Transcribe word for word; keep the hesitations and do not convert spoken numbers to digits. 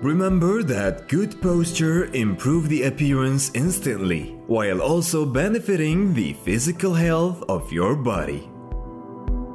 Remember that good posture improves the appearance instantly, while also benefiting the physical health of your body.